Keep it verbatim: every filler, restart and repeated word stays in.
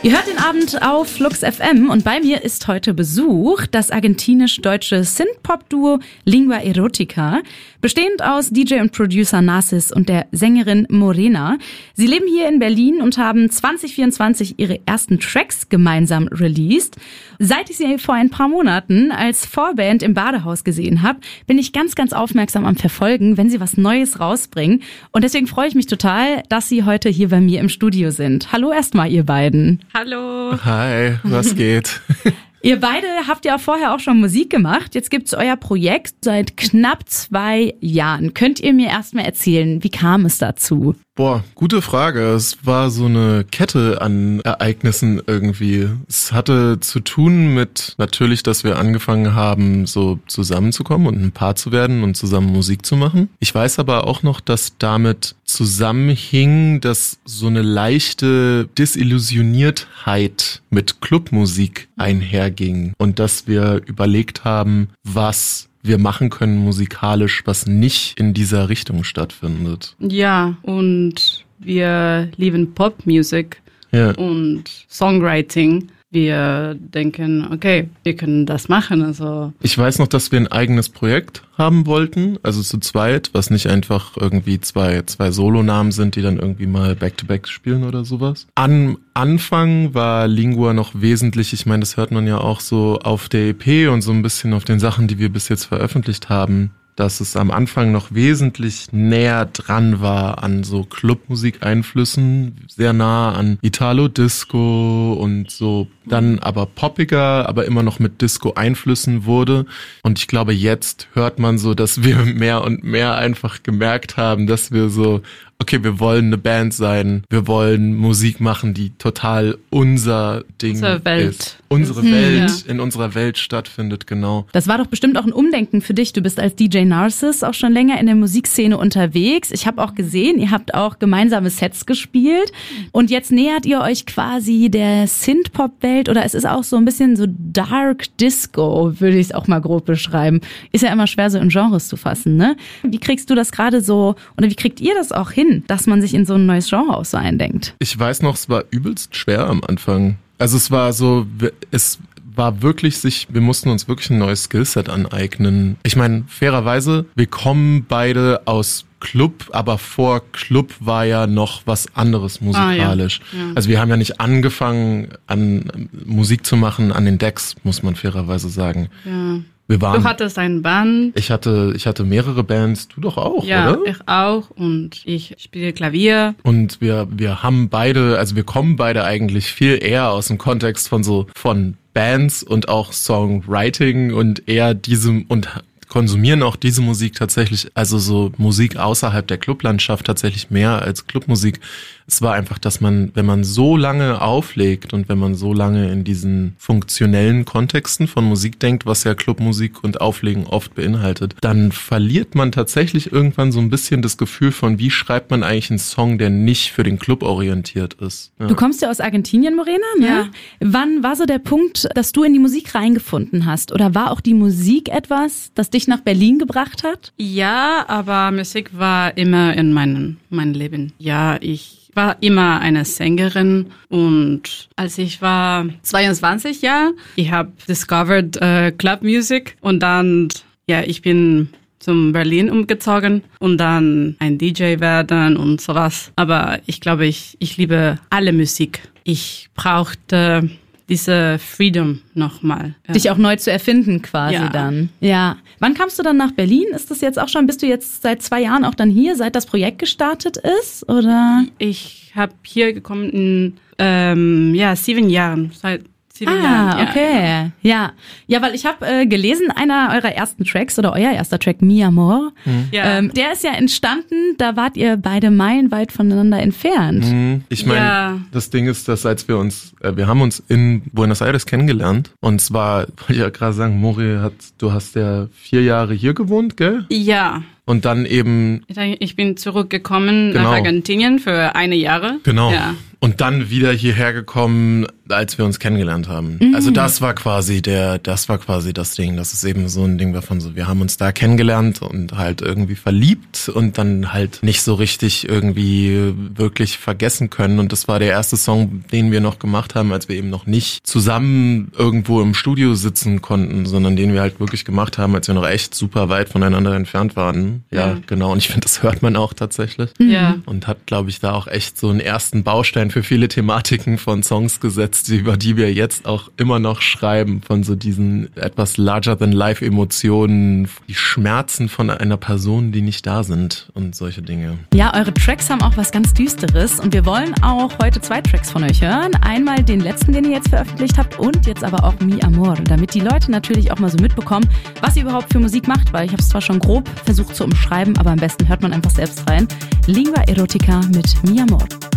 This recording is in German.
Ihr hört den Abend auf Flux F M und bei mir ist heute Besuch das argentinisch-deutsche Synth-Pop-Duo Lingua Erotica, bestehend aus D J und Producer Narcis und der Sängerin Morena. Sie leben hier in Berlin und haben zwanzig vierundzwanzig ihre ersten Tracks gemeinsam released. Seit ich sie vor ein paar Monaten als Vorband im Badehaus gesehen habe, bin ich ganz, ganz aufmerksam am Verfolgen, wenn sie was Neues rausbringen. Und deswegen freue ich mich total, dass sie heute hier bei mir im Studio sind. Hallo erstmal, ihr beiden. Hallo. Hi, was geht? Ihr beide habt ja vorher auch schon Musik gemacht. Jetzt gibt's euer Projekt seit knapp zwei Jahren. Könnt ihr mir erstmal erzählen, wie kam es dazu? Boah, gute Frage. Es war so eine Kette an Ereignissen irgendwie. Es hatte zu tun mit natürlich, dass wir angefangen haben, so zusammenzukommen und ein Paar zu werden und zusammen Musik zu machen. Ich weiß aber auch noch, dass damit zusammenhing, dass so eine leichte Desillusioniertheit mit Clubmusik einherging und dass wir überlegt haben, was wir machen können musikalisch, was nicht in dieser Richtung stattfindet. Ja, und wir lieben Popmusik ja. und Songwriting. Wir denken, okay, wir können das machen. Also ich weiß noch, dass wir ein eigenes Projekt haben wollten, also zu zweit, was nicht einfach irgendwie zwei zwei Solonamen sind, die dann irgendwie mal Back-to-Back spielen oder sowas. Am Anfang war Lingua noch wesentlich, ich meine, das hört man ja auch so auf der E P und so ein bisschen auf den Sachen, die wir bis jetzt veröffentlicht haben, dass es am Anfang noch wesentlich näher dran war an so Clubmusik-Einflüssen, sehr nah an Italo-Disco und so, dann aber poppiger, aber immer noch mit Disco-Einflüssen wurde. Und ich glaube, jetzt hört man so, dass wir mehr und mehr einfach gemerkt haben, dass wir so, okay, wir wollen eine Band sein, wir wollen Musik machen, die total unser Ding Unsere Welt. ist. Unsere Mhm, Welt, ja. in unserer Welt stattfindet, genau. Das war doch bestimmt auch ein Umdenken für dich. Du bist als D J Narcis auch schon länger in der Musikszene unterwegs. Ich habe auch gesehen, ihr habt auch gemeinsame Sets gespielt und jetzt nähert ihr euch quasi der Synth-Pop-Welt oder es ist auch so ein bisschen so Dark Disco, würde ich es auch mal grob beschreiben. Ist ja immer schwer so in Genres zu fassen, ne? Wie kriegst du das gerade so oder wie kriegt ihr das auch hin, dass man sich in so ein neues Genre auch so eindenkt? Ich weiß noch, es war übelst schwer am Anfang. Also es war so, es war wirklich sich, wir mussten uns wirklich ein neues Skillset aneignen. Ich meine, fairerweise, wir kommen beide aus Club, aber vor Club war ja noch was anderes musikalisch. Ah, ja. Ja. Also wir haben ja nicht angefangen an Musik zu machen an den Decks, muss man fairerweise sagen. ja. Wir waren, Du hattest ein Band. ich hatte, ich hatte mehrere Bands, du doch auch, Ja, oder? ich auch. Und ich spiele Klavier. Und wir, wir haben beide, also wir kommen beide eigentlich viel eher aus dem Kontext von so, von Bands und auch Songwriting und eher diesem und konsumieren auch diese Musik tatsächlich, also so Musik außerhalb der Clublandschaft tatsächlich mehr als Clubmusik. Es war einfach, dass man, wenn man so lange auflegt und wenn man so lange in diesen funktionellen Kontexten von Musik denkt, was ja Clubmusik und Auflegen oft beinhaltet, dann verliert man tatsächlich irgendwann so ein bisschen das Gefühl von, wie schreibt man eigentlich einen Song, der nicht für den Club orientiert ist. Ja. Du kommst ja aus Argentinien, Morena, ne? Ja. Wann war so der Punkt, dass du in die Musik reingefunden hast? Oder war auch die Musik etwas, das dich nach Berlin gebracht hat? Ja, aber Musik war immer in meinem, meinem Leben. Ja, ich war immer eine Sängerin und als ich war zweiundzwanzig Jahre, ich habe discovered äh, Club Music und dann, ja, ich bin zum Berlin umgezogen und dann ein D J werden und sowas. Aber ich glaube, ich, ich liebe alle Musik. Ich brauchte diese Freedom nochmal. Ja. Dich auch neu zu erfinden quasi Ja. dann. Ja. Wann kamst du dann nach Berlin? Ist das jetzt auch schon, bist du jetzt seit zwei Jahren auch dann hier, seit das Projekt gestartet ist? Oder? Ich habe hier gekommen in ähm, ja, sieben Jahren, seit sieben Ah, Jahren. Ja. okay. Ja. Ja, weil ich habe äh, gelesen, einer eurer ersten Tracks oder euer erster Track, Mi Amor, Ja. ähm, der ist ja entstanden, da wart ihr beide meilenweit voneinander entfernt. Mhm. Ich meine, Ja. das Ding ist, dass als wir uns, äh, wir haben uns in Buenos Aires kennengelernt und zwar, wollte ich ja gerade sagen, Mori, hat, du hast ja vier Jahre hier gewohnt, gell? Ja. Und dann eben, Ich bin zurückgekommen Genau. nach Argentinien für eine Jahre. genau, Ja. und dann wieder hierher gekommen, als wir uns kennengelernt haben. Mhm. Also das war quasi der, das war quasi das Ding. Das ist eben so ein Ding davon so, wir haben uns da kennengelernt und halt irgendwie verliebt und dann halt nicht so richtig irgendwie wirklich vergessen können. Und das war der erste Song, den wir noch gemacht haben, als wir eben noch nicht zusammen irgendwo im Studio sitzen konnten, sondern den wir halt wirklich gemacht haben, als wir noch echt super weit voneinander entfernt waren. Ja, ja. Genau. Und ich finde, das hört man auch tatsächlich. Ja. Und hat, glaube ich, da auch echt so einen ersten Baustein für viele Thematiken von Songs gesetzt, über die wir jetzt auch immer noch schreiben, von so diesen etwas larger-than-life-Emotionen, die Schmerzen von einer Person, die nicht da sind und solche Dinge. Ja, eure Tracks haben auch was ganz Düsteres und wir wollen auch heute zwei Tracks von euch hören. Einmal den letzten, den ihr jetzt veröffentlicht habt und jetzt aber auch Mi Amor, damit die Leute natürlich auch mal so mitbekommen, was ihr überhaupt für Musik macht, weil ich habe es zwar schon grob versucht zu umschreiben, aber am besten hört man einfach selbst rein. Lingua Erotica mit Mi Amor.